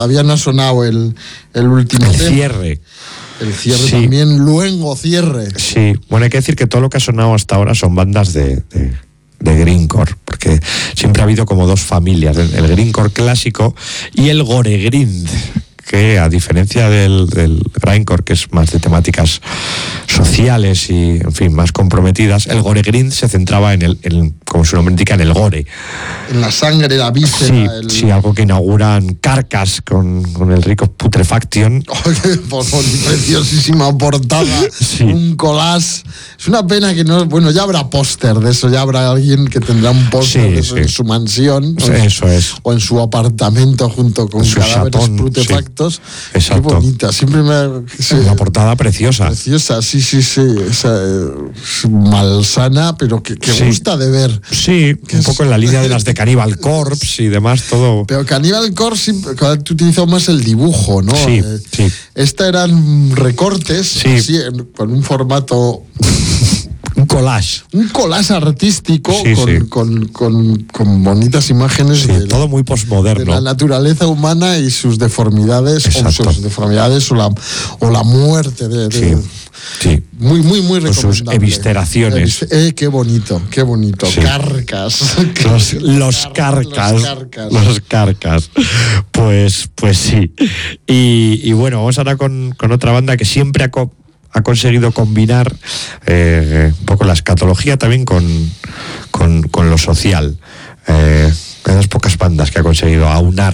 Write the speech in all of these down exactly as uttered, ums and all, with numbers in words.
Todavía no ha sonado el, el último el tema. cierre. El cierre Sí. también, luego cierre. Sí, bueno, hay que decir que todo lo que ha sonado hasta ahora son bandas de, de, de grindcore, porque siempre ha habido como dos familias, el, el grindcore clásico y el gore grind, que a diferencia del, del grindcore, que es más de temáticas sociales y, en fin, más comprometidas, el gore grind se centraba en el, en, como su nombre indica, en el gore. En la sangre, la víscera. Sí, el... sí, algo que inauguran Carcass con, con el rico Putrefaction. Oh, preciosísima portada, Sí. un collage. Es una pena que no, bueno, ya habrá póster de eso, ya habrá alguien que tendrá un póster Sí, de eso sí. en su mansión, Sí, eso es. o en su apartamento junto con En su cadáveres chatón, putrefactos. sí. Exacto. Qué bonita, siempre me sí, Una portada preciosa. preciosa, sí, sí, sí, esa, eh, malsana, pero que, que Sí. gusta de ver. Sí, un es- poco en la línea de las de Cannibal Corpse y demás, todo. Pero Cannibal Corpse tú utilizas más el dibujo, ¿no? Sí, Eh, sí. Esta eran recortes, Sí. así, en- con un formato, Un collage. un collage artístico Sí, con, sí. Con, con, con bonitas imágenes Sí, de, todo muy de la postmoderno. naturaleza humana y sus deformidades, o Exacto. sus deformidades o la, o la muerte de, de- Sí, sí. Muy, muy, muy Con sus recomendable. evisceraciones. Eh, qué bonito, qué bonito. Sí. Carcas. Los, los carcas. Los carcas. Los carcas. Pues, pues sí. Y, y bueno, vamos ahora con, con otra banda que siempre ha, co- ha conseguido combinar eh, un poco la escatología también con, con, con lo social. Eh, hay unas pocas bandas que ha conseguido aunar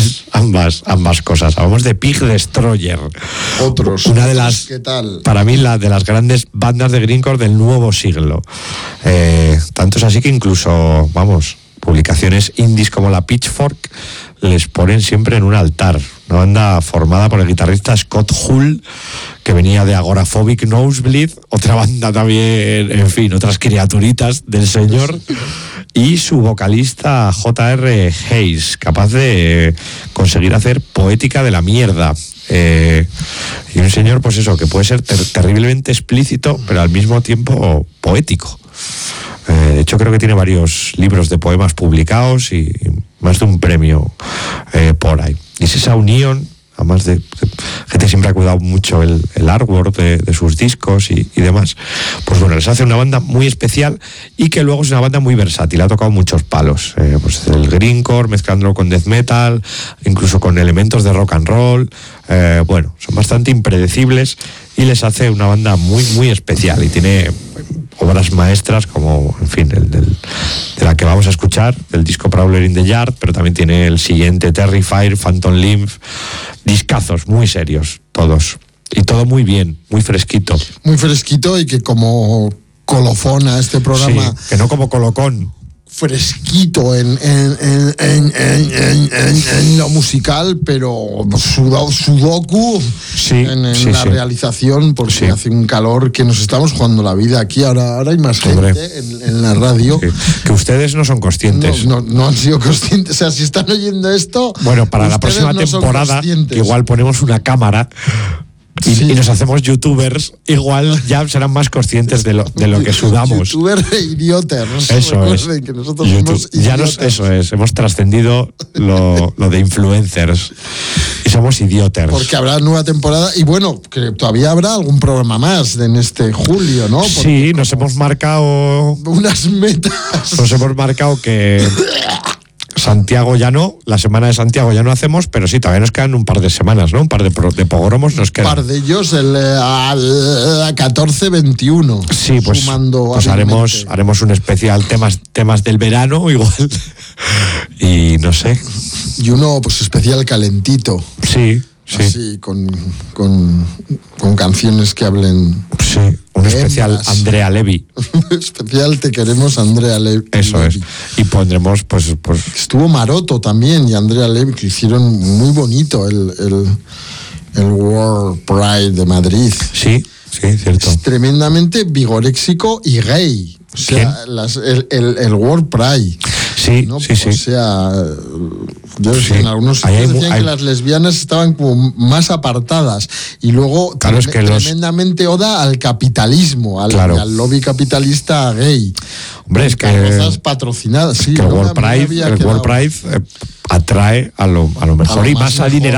ambas, ambas cosas. Hablamos de Pig Destroyer. Otros. Una de las, ¿Qué tal? para mí, la de las grandes bandas de grindcore del nuevo siglo. Eh, tanto es así que incluso, vamos, publicaciones indies como la Pitchfork les ponen siempre en un altar. Una banda formada por el guitarrista Scott Hull, que venía de Agoraphobic Nosebleed, otra banda también, en fin, otras criaturitas del señor, y su vocalista J R Hayes, capaz de conseguir hacer poética de la mierda. Eh, y un señor, pues eso, que puede ser ter- terriblemente explícito, pero al mismo tiempo poético. Eh, de hecho, creo que tiene varios libros de poemas publicados y, y más de un premio eh, por ahí. Y es esa unión, además de, de gente que siempre ha cuidado mucho el, el artwork de, de sus discos y, y demás, pues bueno, les hace una banda muy especial y que luego es una banda muy versátil, ha tocado muchos palos, eh, pues el grindcore, mezclándolo con death metal, incluso con elementos de rock and roll, eh, bueno, son bastante impredecibles y les hace una banda muy, muy especial y tiene obras maestras como, en fin, el del, de la que vamos a escuchar, el disco Prowler in the Yard, pero también tiene el siguiente, Terrifier, Phantom Lymph, discazos muy serios, todos. Y todo muy bien, muy fresquito. Muy fresquito y que como colofón a este programa, Sí, que no como colocón. fresquito en, en, en, en, en, en, en, en lo musical, pero sudo, sudoku Sí, en, en sí, la sí. realización, porque Sí. hace un calor que nos estamos jugando la vida aquí. Ahora, ahora hay más gente Hombre. en, en la radio. Sí, que ustedes no son conscientes. No, no, no han sido conscientes. O sea, si están oyendo esto. Bueno, para la ustedes próxima no son temporada, conscientes. que igual ponemos una cámara y, Sí. y nos hacemos youtubers, igual ya serán más conscientes de lo, de lo que sudamos. Youtuber e idioters. Eso es. Recuerden que nosotros YouTube. somos Ya nos, idiotas. eso es, hemos trascendido lo, lo de influencers y somos idioters. Porque habrá nueva temporada y bueno, que todavía habrá algún programa más en este julio, ¿no? Porque Sí, nos hemos marcado, unas metas. nos hemos marcado que Santiago ya no, la semana de Santiago ya no hacemos, pero sí, todavía nos quedan un par de semanas, ¿no? Un par de, pro- de pogromos nos Un quedan. par de ellos el eh, al catorce veintiuno. Sí, pues, sumando pues haremos, hábilmente. haremos un especial temas, temas del verano, igual. Y no sé. Y uno pues especial calentito. Sí, sí. Así, con, con, con canciones que hablen. Sí. Un especial Hembras. Andrea Levy. Especial Te queremos, Andrea Levy. Eso es. Y pondremos, pues, pues. Estuvo Maroto también y Andrea Levy, que hicieron muy bonito el, el, el World Pride de Madrid. Sí, sí, cierto. Es tremendamente vigoréxico y gay. O sea, las, el, el, el World Pride. Sí, ¿no? sí, sí. O sea, yo Sí. en algunos Ahí hay sitios mu- decían hay- que las lesbianas estaban como más apartadas y luego Claro, es trem- que los- tremendamente oda al capitalismo, al, Claro. al lobby capitalista gay. Hombre, es que, Carrozas patrocinadas, sí. que el no me- World no me Pride, había el quedado. World Pride eh, atrae a lo, a lo mejor A lo y más más mejor. adinerado